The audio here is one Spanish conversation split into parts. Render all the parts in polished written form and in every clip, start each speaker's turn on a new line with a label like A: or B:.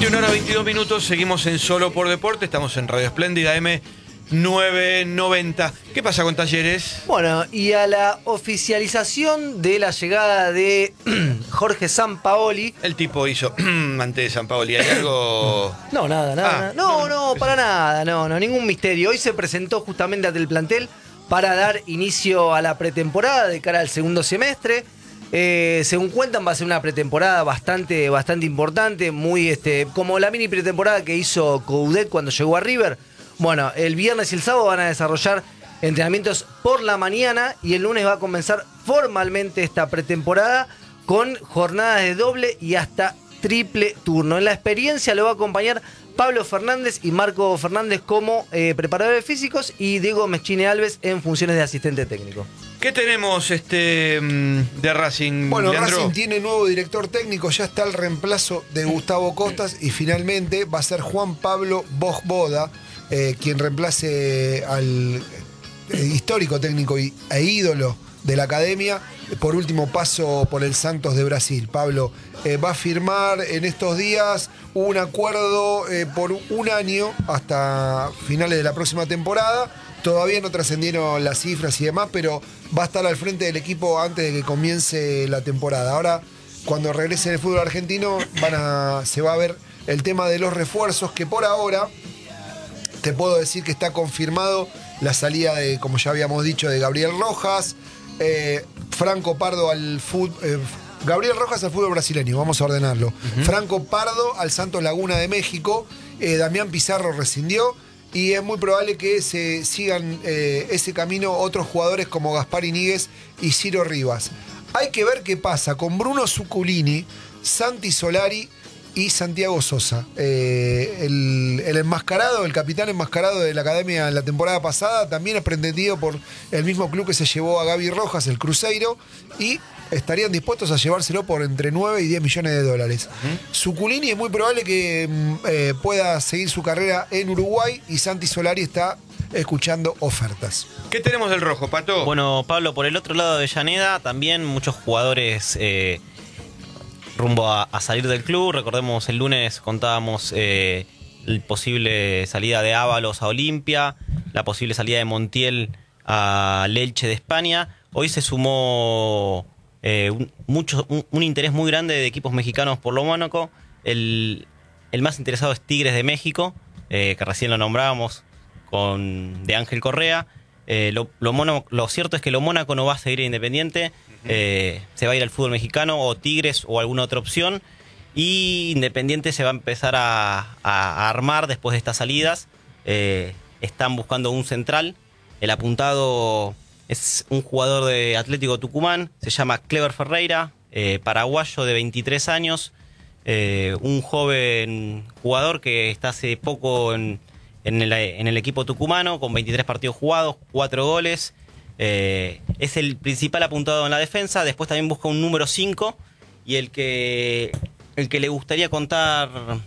A: 21:22, seguimos en Solo por Deporte, estamos en Radio Espléndida M990. ¿Qué pasa con Talleres?
B: Bueno, y a la oficialización de la llegada de Jorge Sampaoli.
A: El tipo hizo antes de Sampaoli, ¿hay algo?
B: No, nada. No, para nada, no, ningún misterio. Hoy se presentó justamente ante el plantel para dar inicio a la pretemporada de cara al segundo semestre. Según cuentan, va a ser una pretemporada bastante importante, muy como la mini pretemporada que hizo Coudet cuando llegó a River. Bueno, el viernes y el sábado van a desarrollar entrenamientos por la mañana y el lunes va a comenzar formalmente esta pretemporada con jornadas de doble y hasta triple turno. En la experiencia lo va a acompañar Pablo Fernández y Marco Fernández como preparadores físicos y Diego Meschini Alves en funciones de asistente técnico.
A: ¿Qué tenemos de Racing?
C: Bueno,
A: Leandro?
C: Racing tiene nuevo director técnico, ya está el reemplazo de Gustavo Costas y finalmente va a ser Juan Pablo Vojvoda quien reemplace al histórico técnico e ídolo de la academia por último paso por el Santos de Brasil. Pablo va a firmar en estos días un acuerdo por un año hasta finales de la próxima temporada. Todavía no trascendieron las cifras y demás, pero va a estar al frente del equipo antes de que comience la temporada. Ahora, cuando regrese en el fútbol argentino, se va a ver el tema de los refuerzos, que por ahora te puedo decir que está confirmado la salida de, como ya habíamos dicho, de Gabriel Rojas, Franco Pardo al fútbol. Gabriel Rojas al fútbol brasileño, vamos a ordenarlo. Franco Pardo al Santos Laguna de México, Damián Pizarro rescindió. Y es muy probable que se sigan ese camino otros jugadores como Gaspar Iñiguez y Ciro Rivas. Hay que ver qué pasa con Bruno Zuculini, Santi Solari y Santiago Sosa. El enmascarado, el capitán enmascarado de la academia en la temporada pasada, también es pretendido por el mismo club que se llevó a Gaby Rojas, el Cruzeiro, y estarían dispuestos a llevárselo por entre 9 y 10 millones de dólares. Zuculini es muy probable que pueda seguir su carrera en Uruguay y Santi Solari está escuchando ofertas.
A: ¿Qué tenemos del rojo, Pato?
D: Bueno, Pablo, por el otro lado de Avellaneda, también muchos jugadores rumbo a salir del club. Recordemos, el lunes contábamos la posible salida de Ábalos a Olimpia, la posible salida de Montiel a Elche de España. Hoy se sumó un interés muy grande de equipos mexicanos por lo Mónaco. El más interesado es Tigres de México, que recién lo nombrábamos de Ángel Correa. Lo cierto es que lo Mónaco no va a seguir Independiente, se va a ir al fútbol mexicano o Tigres o alguna otra opción, y Independiente se va a empezar a armar después de estas salidas. Están buscando un central. El apuntado es un jugador de Atlético Tucumán, se llama Clever Ferreira, paraguayo de 23 años, un joven jugador que está hace poco en el equipo tucumano, con 23 partidos jugados, 4 goles. Es el principal apuntado en la defensa. Después también busca un número 5, y el que le gustaría contar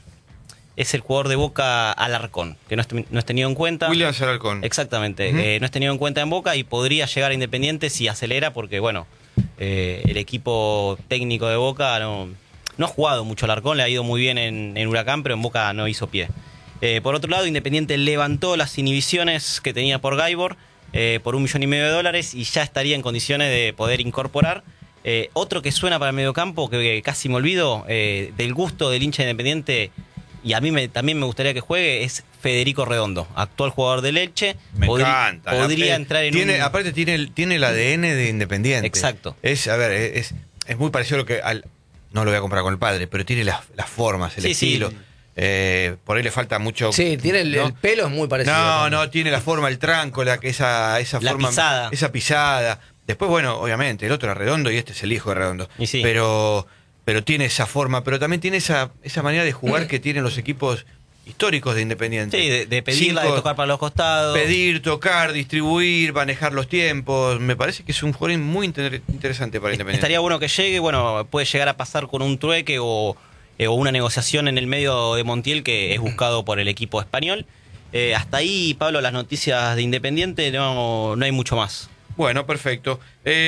D: es el jugador de Boca, Alarcón, que no es tenido en cuenta.
A: William Alarcón.
D: Exactamente, no es tenido en cuenta en Boca y podría llegar a Independiente si acelera, porque bueno, el equipo técnico de Boca no ha jugado mucho Alarcón, le ha ido muy bien en Huracán, pero en Boca no hizo pie. Por otro lado, Independiente levantó las inhibiciones que tenía por Gaibor por $1,5 millones y ya estaría en condiciones de poder incorporar. Otro que suena para el mediocampo, que casi me olvido, del gusto del hincha Independiente, y a mí también me gustaría que juegue, es Federico Redondo, actual jugador de Elche.
A: Me encanta.
D: Podría entrar en
A: Aparte tiene el ADN de Independiente.
D: Exacto.
A: Es muy parecido a lo que... no lo voy a comparar con el padre, pero tiene las formas, el estilo.
D: Sí.
A: Por ahí le falta mucho...
B: Sí, tiene el pelo es muy parecido.
A: No, tiene la forma, el tranco, esa forma...
D: pisada.
A: Esa pisada. Después, bueno, obviamente, el otro era Redondo y este es el hijo de Redondo.
D: Y sí.
A: Pero tiene esa forma, pero también tiene esa manera de jugar que tienen los equipos históricos de Independiente.
D: Sí, de pedirla, de tocar para los costados.
A: Pedir, tocar, distribuir, manejar los tiempos. Me parece que es un jugador muy interesante para Independiente.
D: Estaría bueno que llegue, bueno, puede llegar a pasar con un trueque o una negociación en el medio de Montiel, que es buscado por el equipo español. Hasta ahí, Pablo, las noticias de Independiente, no hay mucho más.
A: Bueno, perfecto.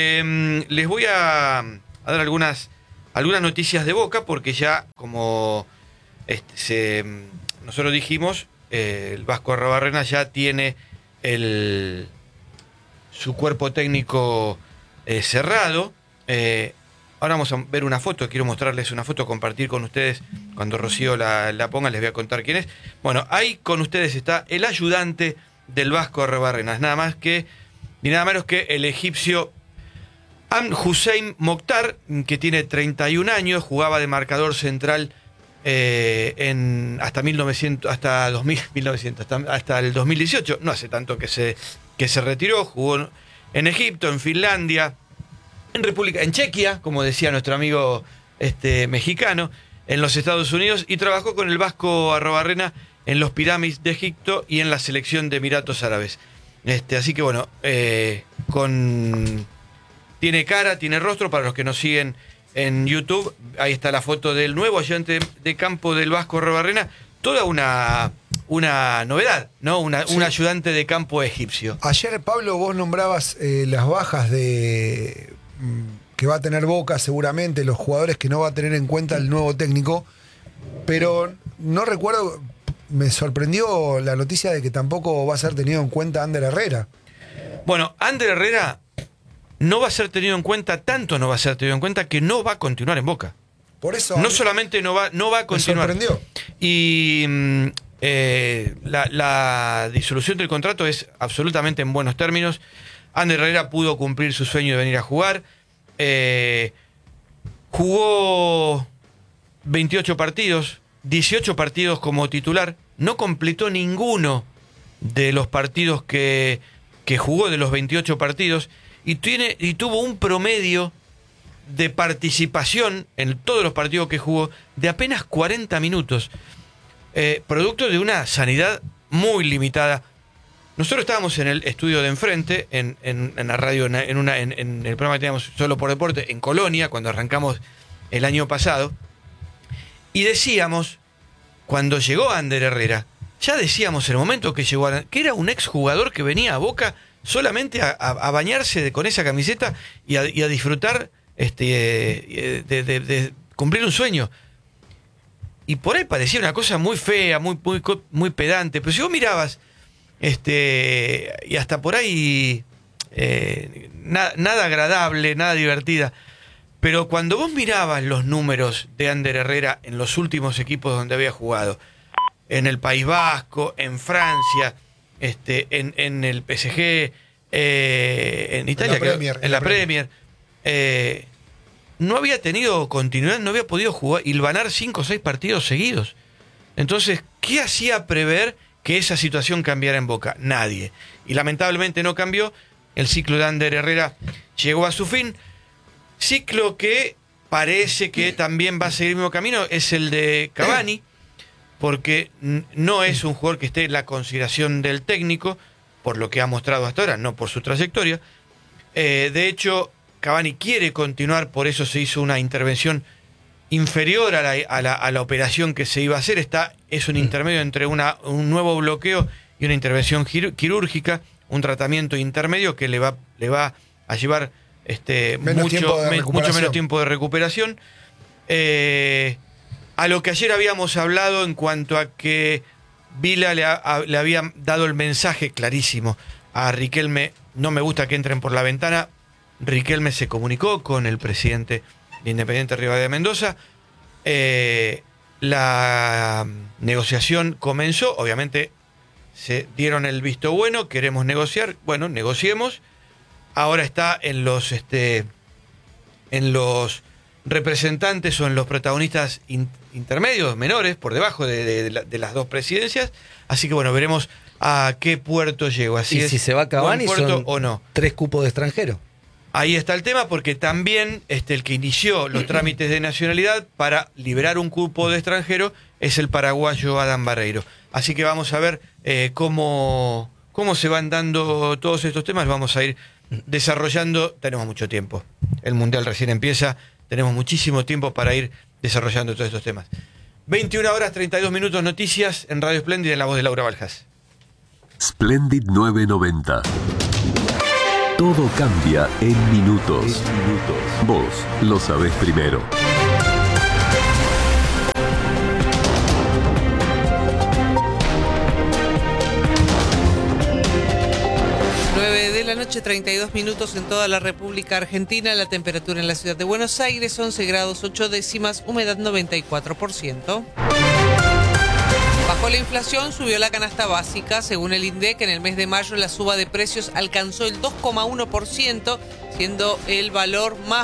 A: Les voy a dar algunas noticias de Boca, porque ya, como nosotros dijimos, el Vasco Arrobarrena ya tiene su cuerpo técnico cerrado. Ahora vamos a ver una foto, quiero mostrarles una foto, compartir con ustedes. Cuando Rocío la ponga les voy a contar quién es. Bueno, ahí con ustedes está el ayudante del Vasco Arrobarrena, nada más que ni nada menos que el egipcio Amr Hussein Mokhtar, que tiene 31 años, jugaba de marcador central hasta el 2018, no hace tanto que se retiró. Jugó en Egipto, en Finlandia, en Chequia, como decía nuestro amigo mexicano, en los Estados Unidos, y trabajó con el Vasco Arrobarrena en los Pirámides de Egipto y en la selección de Emiratos Árabes. Así que bueno, tiene cara, tiene rostro. Para los que nos siguen en YouTube, ahí está la foto del nuevo ayudante de campo del Vasco Arrobarrena. Toda una novedad, ¿no? Un ayudante de campo egipcio.
C: Ayer, Pablo, vos nombrabas las bajas que va a tener Boca seguramente, los jugadores que no va a tener en cuenta el nuevo técnico, pero no recuerdo, me sorprendió la noticia de que tampoco va a ser tenido en cuenta Ander Herrera.
A: Bueno, Ander Herrera no va a ser tenido en cuenta, tanto no va a ser tenido en cuenta que no va a continuar en Boca.
C: Por eso
A: no solamente no va a continuar.
C: Me sorprendió.
A: Y la disolución del contrato es absolutamente en buenos términos. Ander Herrera pudo cumplir su sueño de venir a jugar. Jugó 28 partidos, 18 partidos como titular. No completó ninguno de los partidos que jugó, de los 28 partidos. Y tuvo un promedio de participación en todos los partidos que jugó de apenas 40 minutos. Producto de una sanidad muy limitada. Nosotros estábamos en el estudio de enfrente, en la radio, en el programa que teníamos Solo por Deporte, en Colonia, cuando arrancamos el año pasado, y decíamos, cuando llegó Ander Herrera, ya decíamos en el momento que llegó, que era un exjugador que venía a Boca solamente a bañarse con esa camiseta y a disfrutar de cumplir un sueño. Y por ahí parecía una cosa muy fea, muy pedante, pero si vos mirabas, y hasta por ahí nada agradable, nada divertida. Pero cuando vos mirabas los números de Ander Herrera en los últimos equipos donde había jugado, en el País Vasco, en Francia, en el PSG, en Italia, en la Premier, no había tenido continuidad, no había podido jugar, hilvanar 5 o 6 partidos seguidos. Entonces, ¿qué hacía prever que esa situación cambiara en Boca? Nadie. Y lamentablemente no cambió. El ciclo de Ander Herrera llegó a su fin. Ciclo que parece que también va a seguir el mismo camino es el de Cavani, porque no es un jugador que esté en la consideración del técnico, por lo que ha mostrado hasta ahora, no por su trayectoria. De hecho, Cavani quiere continuar, por eso se hizo una intervención inferior a la operación que se iba a hacer. Es un intermedio entre un nuevo bloqueo y una intervención quirúrgica, un tratamiento intermedio que le va a llevar mucho menos tiempo de recuperación. A lo que ayer habíamos hablado en cuanto a que Vila le había dado el mensaje clarísimo a Riquelme: no me gusta que entren por la ventana. Riquelme se comunicó con el presidente de Independiente Rivadavia de Mendoza. La negociación comenzó, obviamente se dieron el visto bueno, queremos negociar, bueno, negociemos. Ahora está en los representantes o en los protagonistas intermedios, menores, por debajo de las dos presidencias. Así que bueno, veremos a qué puerto llegó. Así
B: y
A: es,
B: si se va Cavani, son
A: o no.
B: 3 cupos de extranjero.
A: Ahí está el tema, porque también el que inició los trámites de nacionalidad para liberar un cupo de extranjero es el paraguayo Adam Barreiro. Así que vamos a ver cómo se van dando todos estos temas. Vamos a ir desarrollando. Tenemos mucho tiempo. El Mundial recién empieza. Tenemos muchísimo tiempo para ir desarrollando todos estos temas. 21 horas 32 minutos, noticias en Radio Splendid, en la voz de Laura Baljas.
E: Splendid 990. Todo cambia en minutos. Vos lo sabés primero.
F: la noche, 32 minutos en toda la República Argentina. La temperatura en la ciudad de Buenos Aires, 11 grados 8 décimas, humedad 94%. Bajó la inflación, subió la canasta básica. Según el INDEC, en el mes de mayo la suba de precios alcanzó el 2,1%, siendo el valor más